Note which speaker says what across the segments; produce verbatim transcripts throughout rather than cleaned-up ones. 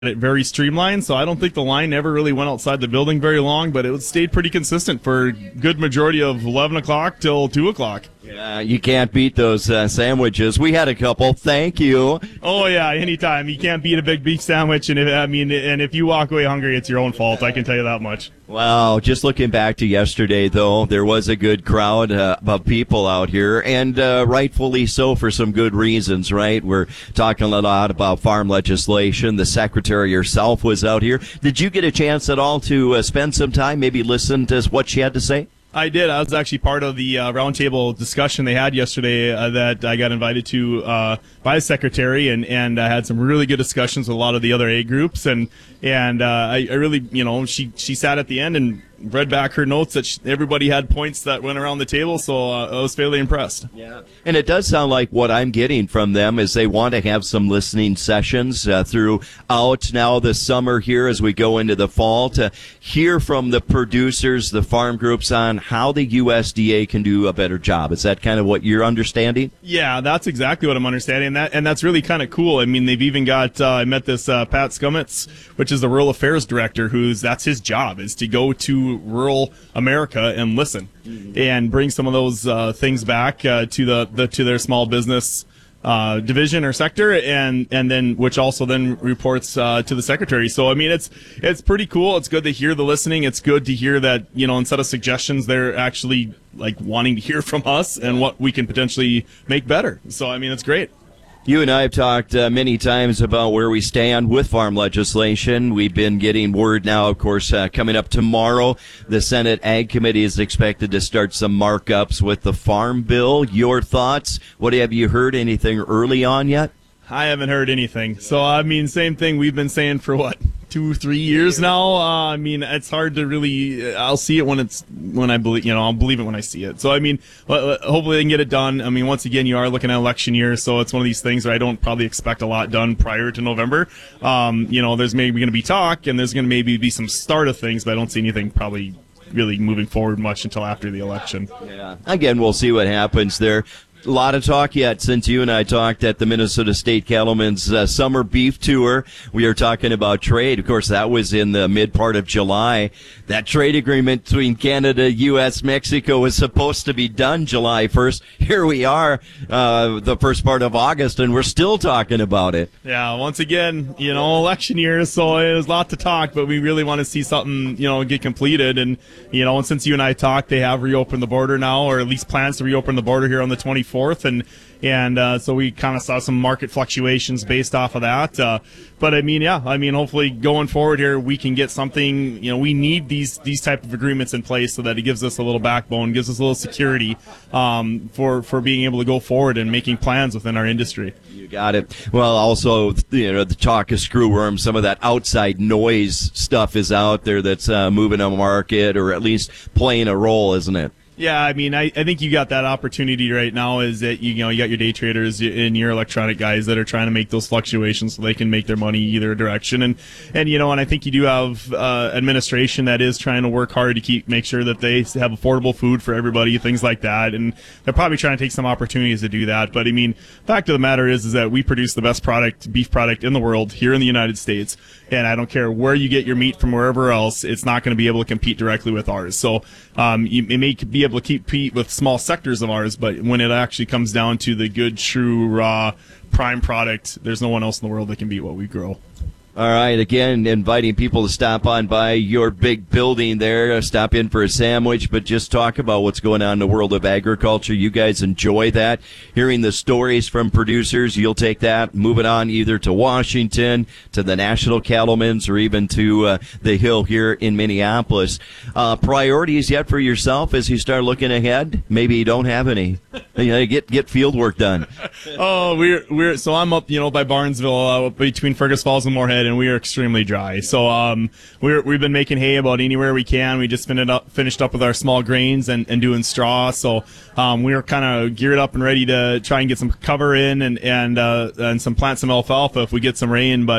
Speaker 1: it very streamlined, so I don't think the line ever really went outside the building very long, but it stayed pretty consistent for a good majority of eleven o'clock till two o'clock.
Speaker 2: Yeah, you can't beat those uh, sandwiches. We had a couple. Thank you.
Speaker 1: Oh yeah, anytime. You can't beat a big beef sandwich, and if, I mean, and if you walk away hungry, it's your own fault. I can tell you that much.
Speaker 2: Wow, just looking back to yesterday, though, there was a good crowd uh, of people out here, and uh, rightfully so for some good reasons, right? We're talking a lot about farm legislation. The secretary herself was out here. Did you get a chance at all to uh, spend some time, maybe listen to what she had to say?
Speaker 1: I did. I was actually part of the uh, roundtable discussion they had yesterday uh, that I got invited to uh, by the secretary, and, and I had some really good discussions with a lot of the other A groups, and and uh, I, I really, you know, she she sat at the end and read back her notes that she, everybody had points that went around the table, so uh, I was fairly impressed.
Speaker 2: Yeah, and it does sound like what I'm getting from them is they want to have some listening sessions uh, throughout now the summer here as we go into the fall to hear from the producers, the farm groups on how the U S D A can do a better job. Is that kind of what you're understanding?
Speaker 1: Yeah, that's exactly what I'm understanding, and, that, and that's really kind of cool. I mean, they've even got, uh, I met this uh, Pat Skummitz, which is the Rural Affairs Director, who's, that's his job, is to go to rural America and listen mm-hmm. and bring some of those uh, things back uh, to the, the to their small business uh, division or sector, and and then which also then reports uh, to the secretary. So I mean, it's it's pretty cool. It's good to hear the listening. It's good to hear that, you know, instead of suggestions, they're actually like wanting to hear from us and what we can potentially make better. So I mean, it's great.
Speaker 2: You and I have talked uh, many times about where we stand with farm legislation. We've been getting word now, of course, uh, coming up tomorrow, the Senate Ag Committee is expected to start some markups with the Farm Bill. Your thoughts? What have you heard? Anything early on yet?
Speaker 1: I haven't heard anything. So, I mean, same thing we've been saying for, what, two, three years now? Uh, I mean, it's hard to really, I'll see it when it's, when I believe, you know, I'll believe it when I see it. So, I mean, hopefully they can get it done. I mean, once again, you are looking at election year, so it's one of these things where I don't probably expect a lot done prior to November. Um, you know, there's maybe going to be talk, and there's going to maybe be some start of things, but I don't see anything probably really moving forward much until after the election.
Speaker 2: Yeah. Again, we'll see what happens there. A lot of talk yet since you and I talked at the Minnesota State Cattlemen's uh, Summer Beef Tour. We are talking about trade. Of course, that was in the mid part of July. That trade agreement between Canada, U S, Mexico was supposed to be done July first. Here we are, uh, the first part of August, and we're still talking about it.
Speaker 1: Yeah, once again, you know, election year, so there's a lot to talk, but we really want to see something, you know, get completed. And, you know, and since you and I talked, they have reopened the border now, or at least plans to reopen the border here on the twenty-fourth. And and uh, so we kind of saw some market fluctuations based off of that. Uh, but I mean, yeah, I mean, hopefully going forward here, we can get something. You know, we need these these type of agreements in place so that it gives us a little backbone, gives us a little security um, for for being able to go forward and making plans within our industry.
Speaker 2: You got it. Well, also, you know, the talk of screwworm, some of that outside noise stuff is out there that's uh, moving a market or at least playing a role, isn't it?
Speaker 1: Yeah, I mean, I, I think you got that opportunity right now is that, you know, you got your day traders and your electronic guys that are trying to make those fluctuations so they can make their money either direction. And, and you know, and I think you do have uh, administration that is trying to work hard to keep make sure that they have affordable food for everybody, things like that. And they're probably trying to take some opportunities to do that. But, I mean, fact of the matter is, is that we produce the best product, beef product in the world here in the United States. And I don't care where you get your meat from wherever else, it's not going to be able to compete directly with ours. So um, you, it may be able to compete with small sectors of ours, but when it actually comes down to the good, true, raw, prime product, there's no one else in the world that can beat what we grow.
Speaker 2: All right, again, inviting people to stop on by your big building there, stop in for a sandwich, but just talk about what's going on in the world of agriculture. You guys enjoy that, hearing the stories from producers. You'll take that, move it on either to Washington, to the National Cattlemen's, or even to uh, the Hill here in Minneapolis. Uh, priorities yet for yourself as you start looking ahead? Maybe you don't have any. You know, get get field work done.
Speaker 1: Oh, we're we're so I'm up, you know, by Barnesville, uh, between Fergus Falls and Moorhead, and we are extremely dry. So um, we're we've been making hay about anywhere we can. We just finished up finished up with our small grains and, and doing straw. So um, we are kind of geared up and ready to try and get some cover in and and uh, and some plant some alfalfa if we get some rain. But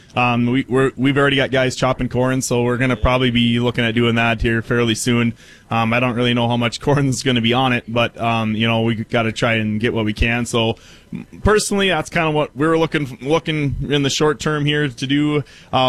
Speaker 1: Um, we, we're, we've already got guys chopping corn, so we're going to probably be looking at doing that here fairly soon. Um, I don't really know how much corn is going to be on it, but, um, you know, we got to try and get what we can. So personally, that's kind of what we were looking, looking in the short term here to do. Uh,